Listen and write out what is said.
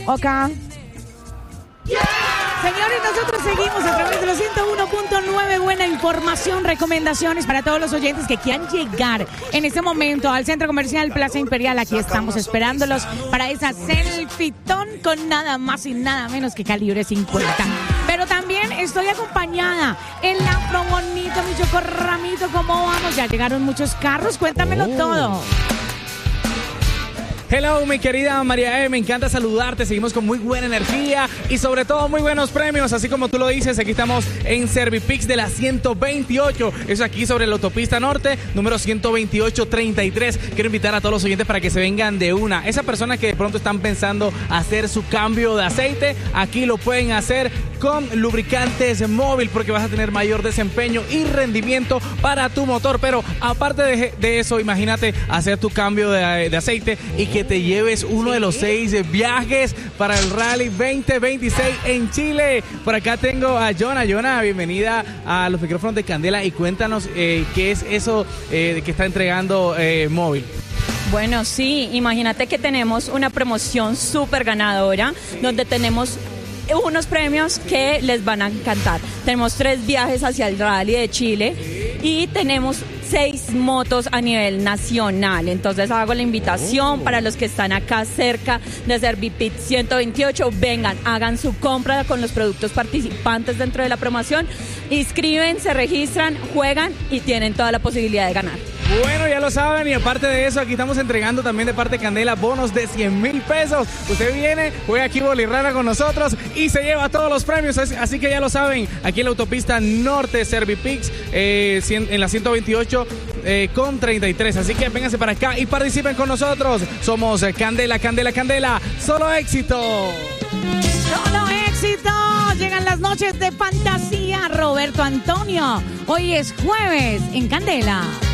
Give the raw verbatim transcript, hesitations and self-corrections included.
Ok. Señores, nosotros seguimos a través de los ciento uno punto nueve. Buena información, recomendaciones para todos los oyentes que quieran llegar en este momento al Centro Comercial Plaza Imperial. Aquí estamos esperándolos para esa selfie-ton con nada más y nada menos que calibre cincuenta. Pero también estoy acompañada en la Afro Bonito, mi chocorramito. ¿Cómo vamos? Ya llegaron muchos carros, cuéntamelo oh. todo. Hello, mi querida María E, me encanta saludarte, seguimos con muy buena energía y sobre todo muy buenos premios, así como tú lo dices, aquí estamos en Servipix de la ciento veintiocho, eso aquí sobre la autopista norte, número ciento veintiocho treinta y tres. Quiero invitar a todos los oyentes para que se vengan de una. Esas personas que de pronto están pensando hacer su cambio de aceite, aquí lo pueden hacer con lubricantes móvil porque vas a tener mayor desempeño y rendimiento para tu motor. Pero aparte de, de eso, imagínate hacer tu cambio de, de aceite y que te lleves uno de los seis viajes para el Rally veinte veintiséis en Chile. Por acá tengo a Jonah. Jonah, bienvenida a los micrófonos de Candela y cuéntanos eh, qué es eso eh, que está entregando eh, móvil. Bueno, sí, imagínate que tenemos una promoción súper ganadora donde tenemos unos premios que les van a encantar. Tenemos tres viajes hacia el Rally de Chile y tenemos seis motos a nivel nacional. Entonces hago la invitación oh. para los que están acá cerca de Servipix ciento veintiocho, vengan, hagan su compra con los productos participantes dentro de la promoción, inscriben, se registran, juegan y tienen toda la posibilidad de ganar. Bueno, ya lo saben, y aparte de eso, aquí estamos entregando también de parte de Candela bonos de cien mil pesos. Usted viene, juega aquí bolirrana con nosotros y se lleva todos los premios. Así que ya lo saben, aquí en la autopista norte Servipix, eh, en la ciento veintiocho eh, con treinta y tres. Así que vénganse para acá y participen con nosotros. Somos Candela, Candela, Candela. Solo éxito. Solo éxito. Llegan las noches de fantasía. Roberto Antonio. Hoy es jueves en Candela.